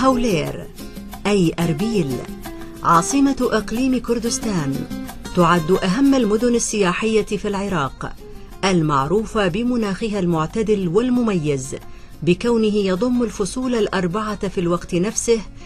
هولير أي أربيل عاصمة إقليم كردستان، تعد أهم المدن السياحية في العراق، المعروفة بمناخها المعتدل والمميز بكونه يضم الفصول الأربعة في الوقت نفسه